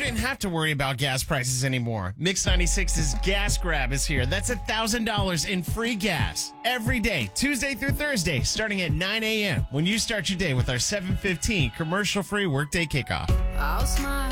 didn't have to worry about gas prices anymore. Mix 96's Gas Grab is here. That's $1,000 in free gas every day, Tuesday through Thursday, starting at 9 a.m. when you start your day with our 7:15 commercial-free workday kickoff. I'll smile